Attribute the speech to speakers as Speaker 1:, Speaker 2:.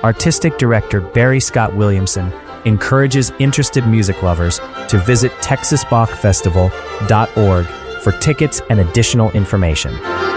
Speaker 1: Artistic Director Barry Scott Williamson encourages interested music lovers to visit TexasBachFestival.org for tickets and additional information.